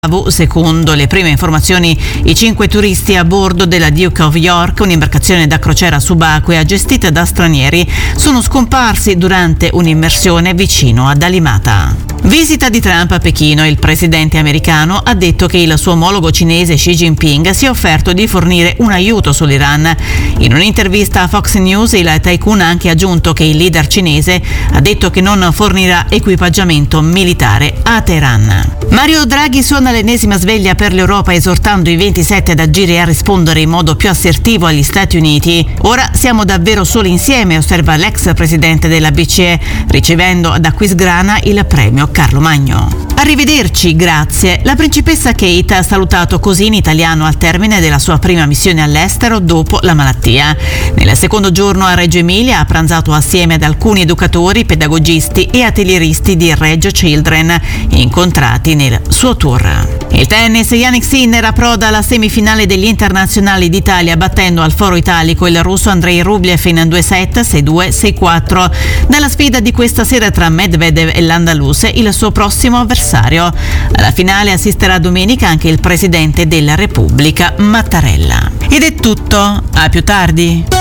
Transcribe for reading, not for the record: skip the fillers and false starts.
Secondo le prime informazioni, i 5 turisti a bordo della Duke of York, un'imbarcazione da crociera subacquea gestita da stranieri, sono scomparsi durante un'immersione vicino ad Alimata. Visita di Trump a Pechino. Il presidente americano ha detto che il suo omologo cinese Xi Jinping si è offerto di fornire un aiuto sull'Iran. In un'intervista a Fox News, il tycoon ha anche aggiunto che il leader cinese ha detto che non fornirà equipaggiamento militare a Teheran. Mario Draghi suona l'ennesima sveglia per l'Europa, esortando i 27 ad agire e a rispondere in modo più assertivo agli Stati Uniti. Ora siamo davvero soli insieme, osserva l'ex presidente della BCE, ricevendo da Aquisgrana il premio Carlo Magno. Arrivederci, grazie. La principessa Kate ha salutato così in italiano al termine della sua prima missione all'estero dopo la malattia. Nel secondo giorno a Reggio Emilia ha pranzato assieme ad alcuni educatori, pedagogisti e atelieristi di Reggio Children, incontrati nel suo tour. Il tennis, Jannik Sinner approda alla semifinale degli internazionali d'Italia battendo al foro italico il russo Andrei Rublev in 2 set, 6-2, 6-4. Dalla sfida di questa sera tra Medvedev e l'andaluse, il suo prossimo avversario. Alla finale assisterà domenica anche il presidente della Repubblica Mattarella. Ed è tutto, a più tardi.